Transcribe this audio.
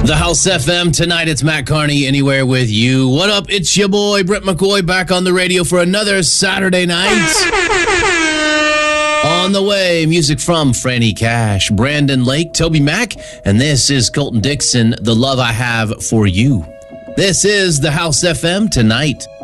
The House FM. Tonight it's Matt Carney, Anywhere with You. What up? It's your boy, Brett McCoy, back on the radio for another Saturday night. On the way, music from Franny Cash, Brandon Lake, Toby Mac, and this is Colton Dixon, The Love I Have for You. This is the House FM tonight.